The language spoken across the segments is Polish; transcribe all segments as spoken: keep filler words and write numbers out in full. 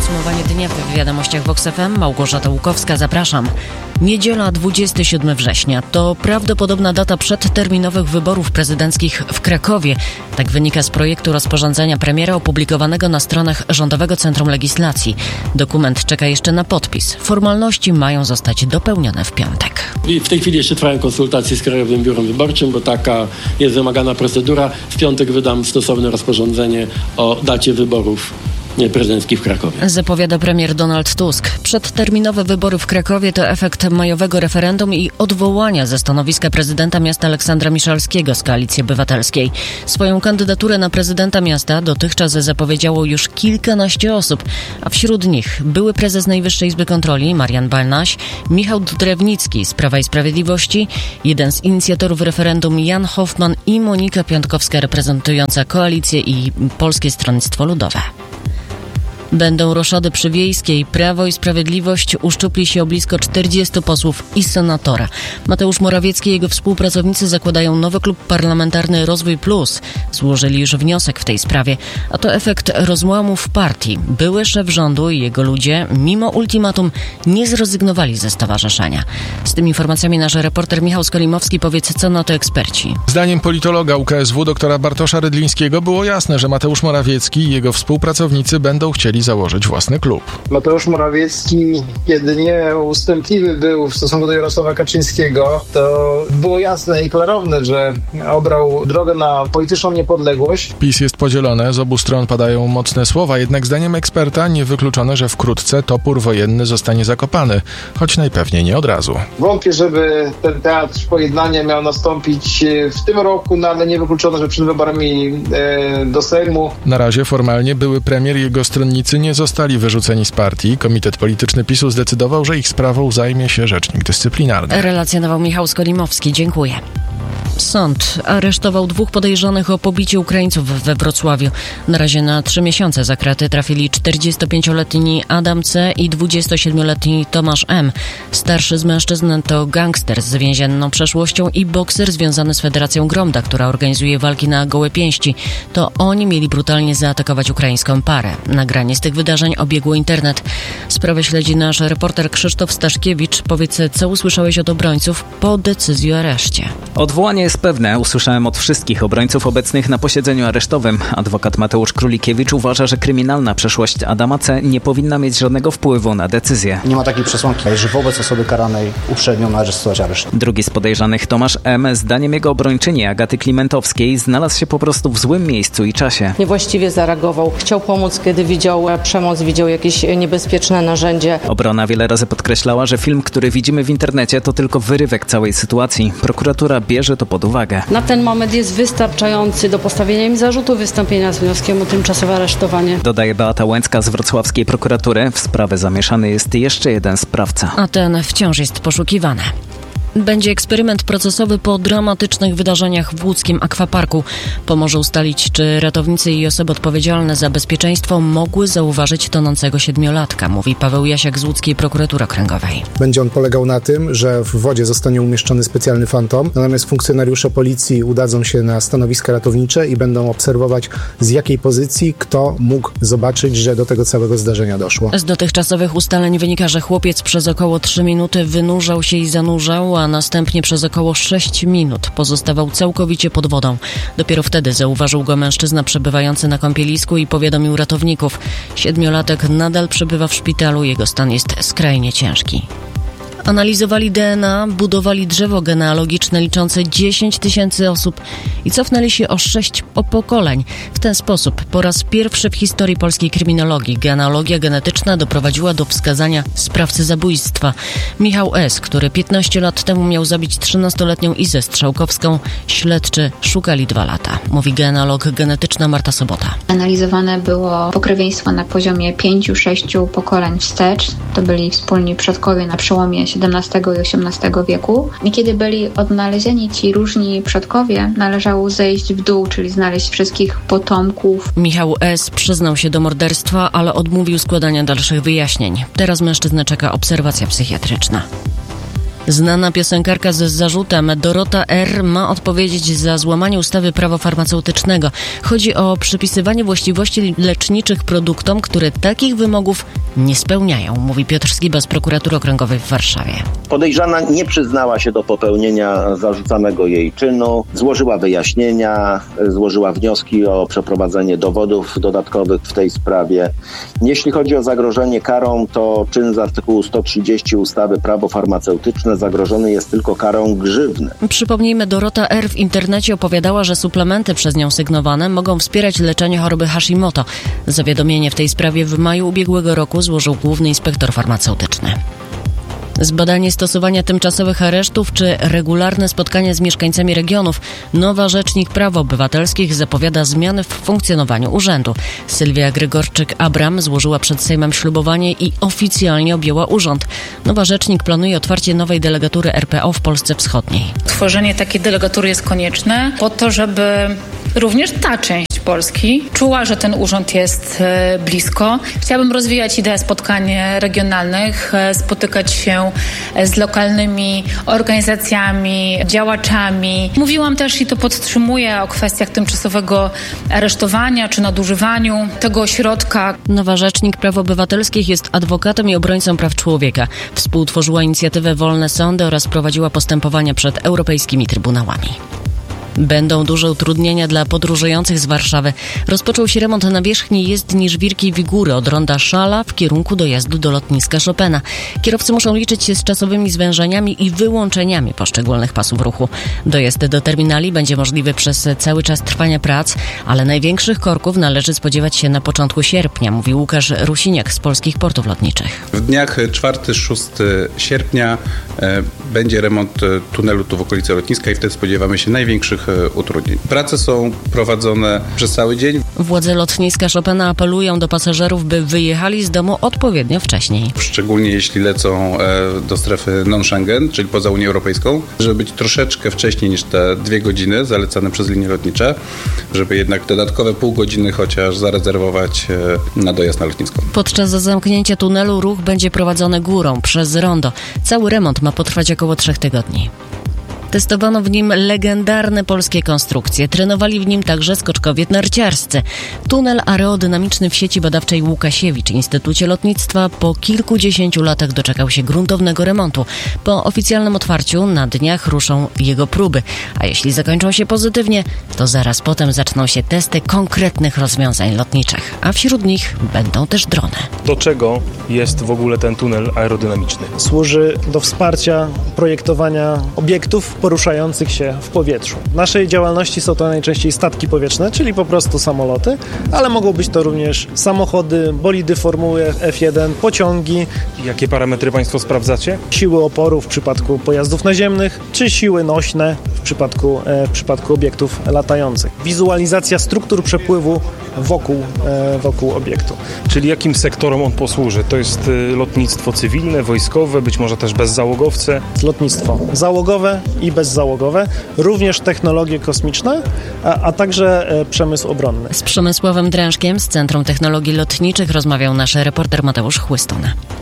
Podsumowanie dnia w Wiadomościach Vox F M. Małgorzata Łukowska, zapraszam. Niedziela, dwudziestego siódmego września to prawdopodobna data przedterminowych wyborów prezydenckich w Krakowie. Tak wynika z projektu rozporządzenia premiera opublikowanego na stronach Rządowego Centrum Legislacji. Dokument czeka jeszcze na podpis. Formalności mają zostać dopełnione w piątek. W tej chwili jeszcze trwają konsultacje z Krajowym Biurem Wyborczym, bo taka jest wymagana procedura. W piątek wydam stosowne rozporządzenie o dacie wyborów prezydenckich w Krakowie. Zapowiada premier Donald Tusk. Przedterminowe wybory w Krakowie to efekt majowego referendum i odwołania ze stanowiska prezydenta miasta Aleksandra Miszalskiego z Koalicji Obywatelskiej. Swoją kandydaturę na prezydenta miasta dotychczas zapowiedziało już kilkanaście osób, a wśród nich były prezes Najwyższej Izby Kontroli Marian Banaś, Michał Drewnicki z Prawa i Sprawiedliwości, jeden z inicjatorów referendum Jan Hoffman i Monika Piątkowska reprezentująca Koalicję i Polskie Stronnictwo Ludowe. Będą roszady przy Wiejskiej. Prawo i Sprawiedliwość uszczupli się o blisko czterdziestu posłów i senatora. Mateusz Morawiecki i jego współpracownicy zakładają nowy klub parlamentarny Rozwój Plus. Złożyli już wniosek w tej sprawie, a to efekt rozłamu w partii. Były szef rządu i jego ludzie, mimo ultimatum, nie zrezygnowali ze stowarzyszenia. Z tymi informacjami nasz reporter Michał Skolimowski powie, co na to eksperci. Zdaniem politologa U K S W doktora Bartosza Rydlińskiego było jasne, że Mateusz Morawiecki i jego współpracownicy będą chcieli założyć własny klub. Mateusz Morawiecki, kiedy nie ustępliwy był w stosunku do Jarosława Kaczyńskiego, to było jasne i klarowne, że obrał drogę na polityczną niepodległość. PiS jest podzielone, z obu stron padają mocne słowa, jednak zdaniem eksperta niewykluczone, że wkrótce topór wojenny zostanie zakopany, choć najpewniej nie od razu. Wątpię, żeby ten teatr pojednania miał nastąpić w tym roku, no ale niewykluczone, że przed wyborami e, do Sejmu. Na razie formalnie były premier i jego stronnicy nie zostali wyrzuceni z partii. Komitet Polityczny PiSu zdecydował, że ich sprawą zajmie się rzecznik dyscyplinarny. Relacjonował Michał Skolimowski. Dziękuję. Sąd aresztował dwóch podejrzanych o pobicie Ukraińców we Wrocławiu. Na razie na trzy miesiące za kraty trafili czterdziestopięcioletni Adam C. i dwudziestosiedmioletni Tomasz M. Starszy z mężczyzn to gangster z więzienną przeszłością i bokser związany z Federacją Gromda, która organizuje walki na gołe pięści. To oni mieli brutalnie zaatakować ukraińską parę. Nagranie z tych wydarzeń obiegło internet. Sprawę śledzi nasz reporter Krzysztof Staszkiewicz. Powiedz, co usłyszałeś od obrońców po decyzji o areszcie? Odwołanie jest pewne. Usłyszałem od wszystkich obrońców obecnych na posiedzeniu aresztowym. Adwokat Mateusz Królikiewicz uważa, że kryminalna przeszłość Adama C. nie powinna mieć żadnego wpływu na decyzję. Nie ma takiej przesłanki, że wobec osoby karanej uprzednio należy stosować areszt. Drugi z podejrzanych, Tomasz M., zdaniem jego obrończyni Agaty Klimentowskiej, znalazł się po prostu w złym miejscu i czasie. Niewłaściwie zareagował. Chciał pomóc, kiedy widział przemoc, widział jakieś niebezpieczne narzędzie. Obrona wiele razy podkreślała, że film, który widzimy w internecie, to tylko wyrywek całej sytuacji. Prokuratura bierze to pod uwagę. Na ten moment jest wystarczający do postawienia im zarzutu wystąpienia z wnioskiem o tymczasowe aresztowanie. Dodaje Beata Łęcka z wrocławskiej prokuratury. W sprawę zamieszany jest jeszcze jeden sprawca. A ten wciąż jest poszukiwany. Będzie eksperyment procesowy po dramatycznych wydarzeniach w łódzkim akwaparku. Pomoże ustalić, czy ratownicy i osoby odpowiedzialne za bezpieczeństwo mogły zauważyć tonącego siedmiolatka, mówi Paweł Jasiak z łódzkiej prokuratury okręgowej. Będzie on polegał na tym, że w wodzie zostanie umieszczony specjalny fantom, natomiast funkcjonariusze policji udadzą się na stanowiska ratownicze i będą obserwować, z jakiej pozycji kto mógł zobaczyć, że do tego całego zdarzenia doszło. Z dotychczasowych ustaleń wynika, że chłopiec przez około trzy minuty wynurzał się i zanurzał, a następnie przez około sześć minut pozostawał całkowicie pod wodą. Dopiero wtedy zauważył go mężczyzna przebywający na kąpielisku i powiadomił ratowników. Siedmiolatek nadal przebywa w szpitalu, jego stan jest skrajnie ciężki. Analizowali D N A, budowali drzewo genealogiczne liczące dziesięć tysięcy osób i cofnęli się o sześć pokoleń. W ten sposób po raz pierwszy w historii polskiej kryminologii genealogia genetyczna doprowadziła do wskazania sprawcy zabójstwa. Michał S., który piętnaście lat temu miał zabić trzynastoletnią Izę Strzałkowską, śledczy szukali dwa lata, mówi genealog genetyczna Marta Sobota. Analizowane było pokrewieństwo na poziomie pięciu, sześciu pokoleń wstecz. To byli wspólni przodkowie na przełomie siedemnastego i osiemnastego wieku. I kiedy byli odnalezieni ci różni przodkowie, należało zejść w dół, czyli znaleźć wszystkich potomków. Michał S. przyznał się do morderstwa, ale odmówił składania dalszych wyjaśnień. Teraz mężczyznę czeka obserwacja psychiatryczna. Znana piosenkarka z zarzutem Dorota R. ma odpowiedzieć za złamanie ustawy prawa farmaceutycznego. Chodzi o przypisywanie właściwości leczniczych produktom, które takich wymogów nie spełniają, mówi Piotr Skiba z Prokuratury Okręgowej w Warszawie. Podejrzana nie przyznała się do popełnienia zarzucanego jej czynu, złożyła wyjaśnienia, złożyła wnioski o przeprowadzenie dowodów dodatkowych w tej sprawie. Jeśli chodzi o zagrożenie karą, to czyn z artykułu sto trzydzieści ustawy Prawo farmaceutyczne zagrożony jest tylko karą grzywny. Przypomnijmy, Dorota R. w internecie opowiadała, że suplementy przez nią sygnowane mogą wspierać leczenie choroby Hashimoto. Zawiadomienie w tej sprawie w maju ubiegłego roku złożył główny inspektor farmaceutyczny. Zbadanie stosowania tymczasowych aresztów czy regularne spotkania z mieszkańcami regionów. Nowa Rzecznik Praw Obywatelskich zapowiada zmiany w funkcjonowaniu urzędu. Sylwia Grygorczyk-Abram złożyła przed Sejmem ślubowanie i oficjalnie objęła urząd. Nowa Rzecznik planuje otwarcie nowej delegatury R P O w Polsce Wschodniej. Tworzenie takiej delegatury jest konieczne po to, żeby również ta część Polski czuła, że ten urząd jest blisko. Chciałabym rozwijać ideę spotkań regionalnych, spotykać się z lokalnymi organizacjami, działaczami. Mówiłam też i to podtrzymuję o kwestiach tymczasowego aresztowania czy nadużywaniu tego ośrodka. Nowa Rzecznik Praw Obywatelskich jest adwokatem i obrońcą praw człowieka. Współtworzyła inicjatywę Wolne Sądy oraz prowadziła postępowania przed europejskimi trybunałami. Będą duże utrudnienia dla podróżujących z Warszawy. Rozpoczął się remont nawierzchni jezdni Żwirki Wigury od ronda Szala w kierunku dojazdu do lotniska Chopina. Kierowcy muszą liczyć się z czasowymi zwężeniami i wyłączeniami poszczególnych pasów ruchu. Dojazd do terminali będzie możliwy przez cały czas trwania prac, ale największych korków należy spodziewać się na początku sierpnia, mówi Łukasz Rusiniak z Polskich Portów Lotniczych. W dniach czwartego do szóstego sierpnia e, będzie remont tunelu tu w okolicy lotniska i wtedy spodziewamy się największych utrudnień. Prace są prowadzone przez cały dzień. Władze lotniska Chopina apelują do pasażerów, by wyjechali z domu odpowiednio wcześniej. Szczególnie jeśli lecą do strefy non-Schengen, czyli poza Unią Europejską, żeby być troszeczkę wcześniej niż te dwie godziny zalecane przez linie lotnicze, żeby jednak dodatkowe pół godziny chociaż zarezerwować na dojazd na lotnisko. Podczas zamknięcia tunelu ruch będzie prowadzony górą przez rondo. Cały remont ma potrwać około trzech tygodni. Testowano w nim legendarne polskie konstrukcje. Trenowali w nim także skoczkowie narciarscy. Tunel aerodynamiczny w sieci badawczej Łukasiewicz, Instytucie Lotnictwa, po kilkudziesięciu latach doczekał się gruntownego remontu. Po oficjalnym otwarciu na dniach ruszą jego próby. A jeśli zakończą się pozytywnie, to zaraz potem zaczną się testy konkretnych rozwiązań lotniczych. A wśród nich będą też drony. Do czego jest w ogóle ten tunel aerodynamiczny? Służy do wsparcia projektowania obiektów poruszających się w powietrzu. W naszej działalności są to najczęściej statki powietrzne, czyli po prostu samoloty, ale mogą być to również samochody, bolidy Formuły F jeden, pociągi. Jakie parametry Państwo sprawdzacie? Siły oporu w przypadku pojazdów naziemnych, czy siły nośne w przypadku, w przypadku obiektów latających. Wizualizacja struktur przepływu wokół, wokół obiektu. Czyli jakim sektorom on posłuży? To jest lotnictwo cywilne, wojskowe, być może też bezzałogowce? Lotnictwo załogowe i bezzałogowe, również technologie kosmiczne, a, a także e, przemysł obronny. Z Przemysławem Drężkiem z Centrum Technologii Lotniczych rozmawiał nasz reporter Mateusz Chłystun.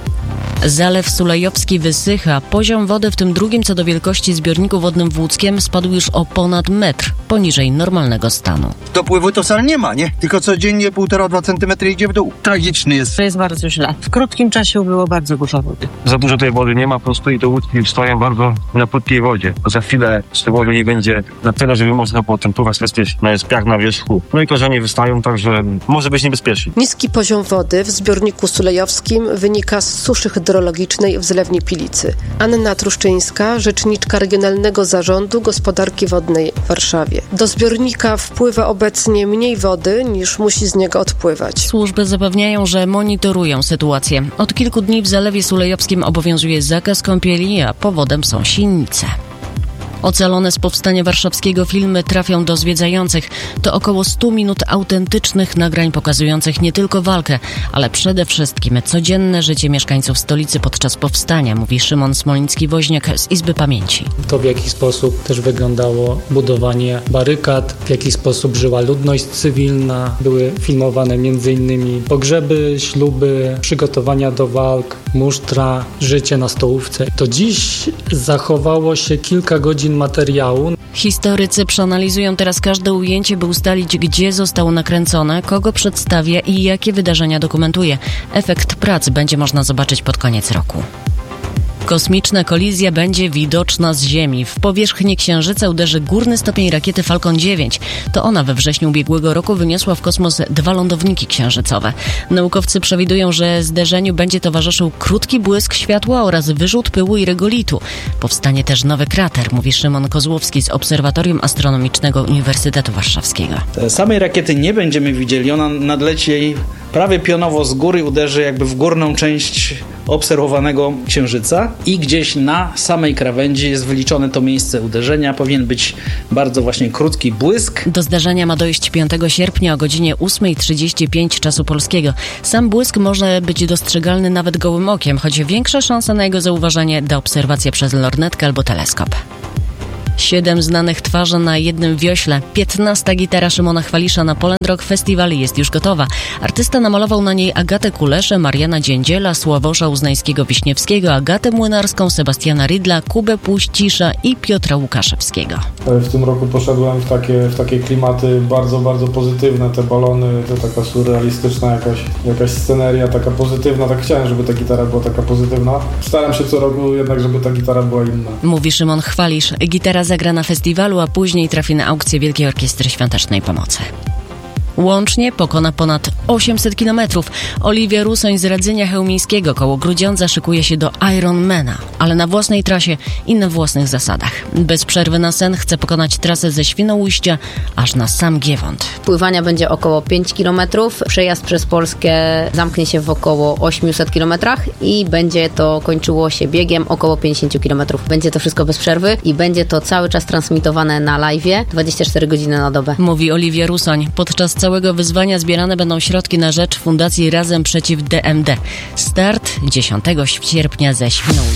Zalew Sulejowski wysycha. Poziom wody w tym drugim co do wielkości zbiorniku wodnym w Łódzkiem spadł już o ponad metr poniżej normalnego stanu. Dopływu to wcale nie ma, nie? Tylko codziennie półtora dwa centymetry idzie w dół. Tragiczny jest. To jest bardzo źle. W krótkim czasie było bardzo dużo wody. Za dużo tej wody nie ma po prostu i to łódki stoją bardzo na płytkiej wodzie. Za chwilę z tej wody nie będzie na tyle, żeby można było tam pływać bezpiecznie. No jest piach na wierzchu. No i korzenie wystają, także może być niebezpiecznie. Niski poziom wody w zbiorniku sulejowskim wynika z suszy hydrologicznej w zlewni Pilicy. Anna Truszczyńska, rzeczniczka Regionalnego Zarządu Gospodarki Wodnej w Warszawie. Do zbiornika wpływa obecnie mniej wody, niż musi z niego odpływać. Służby zapewniają, że monitorują sytuację. Od kilku dni w Zalewie Sulejowskim obowiązuje zakaz kąpieli, a powodem są silnice. Ocalone z powstania warszawskiego filmy trafią do zwiedzających. To około stu minut autentycznych nagrań pokazujących nie tylko walkę, ale przede wszystkim codzienne życie mieszkańców stolicy podczas powstania, mówi Szymon Smoliński-Woźniak z Izby Pamięci. To w jaki sposób też wyglądało budowanie barykad, w jaki sposób żyła ludność cywilna. Były filmowane m.in. pogrzeby, śluby, przygotowania do walk, musztra, życie na stołówce. Do dziś zachowało się kilka godzin godzin materiału. Historycy przeanalizują teraz każde ujęcie, by ustalić, gdzie zostało nakręcone, kogo przedstawia i jakie wydarzenia dokumentuje. Efekt prac będzie można zobaczyć pod koniec roku. Kosmiczna kolizja będzie widoczna z Ziemi. W powierzchnię Księżyca uderzy górny stopień rakiety Falcon dziewięć. To ona we wrześniu ubiegłego roku wyniosła w kosmos dwa lądowniki księżycowe. Naukowcy przewidują, że zderzeniu będzie towarzyszył krótki błysk światła oraz wyrzut pyłu i regolitu. Powstanie też nowy krater, mówi Szymon Kozłowski z Obserwatorium Astronomicznego Uniwersytetu Warszawskiego. Samej rakiety nie będziemy widzieli, ona nadleci jej prawie pionowo z góry, uderzy jakby w górną część obserwowanego Księżyca i gdzieś na samej krawędzi jest wyliczone to miejsce uderzenia. Powinien być bardzo właśnie krótki błysk. Do zdarzenia ma dojść piątego sierpnia o godzinie ósma trzydzieści pięć czasu polskiego. Sam błysk może być dostrzegalny nawet gołym okiem, choć większe szanse na jego zauważenie da obserwacja przez lornetkę albo teleskop. Siedem znanych twarzy na jednym wiośle. Piętnasta gitara Szymona Chwalisza na Poland Rock Festival jest już gotowa. Artysta namalował na niej Agatę Kuleszę, Mariana Dziędziela, Sławosza Uznańskiego-Wiśniewskiego, Agatę Młynarską, Sebastiana Rydla, Kubę Puścisza i Piotra Łukaszewskiego. W tym roku poszedłem w takie, w takie klimaty bardzo, bardzo pozytywne. Te balony, to taka surrealistyczna jakaś, jakaś sceneria, taka pozytywna. Tak chciałem, żeby ta gitara była taka pozytywna. Staram się co roku jednak, żeby ta gitara była inna. Mówi Szymon Chwalisz. Gitara zagra na festiwalu, a później trafi na aukcję Wielkiej Orkiestry Świątecznej Pomocy. Łącznie pokona ponad osiemset kilometrów. Oliwia Rusoń z Radzynia Chełmińskiego koło Grudziądza szykuje się do Ironmana, ale na własnej trasie i na własnych zasadach. Bez przerwy na sen chce pokonać trasę ze Świnoujścia aż na sam Giewont. Pływania będzie około pięć kilometrów. Przejazd przez Polskę zamknie się w około osiemset kilometrach i będzie to kończyło się biegiem około pięćdziesiąt kilometrów. Będzie to wszystko bez przerwy i będzie to cały czas transmitowane na live'ie dwadzieścia cztery godziny na dobę. Mówi Oliwia Rusoń. Podczas całego wyzwania zbierane będą środki na rzecz Fundacji Razem Przeciw D M D. Start dziesiątego sierpnia ze Świnoujścia.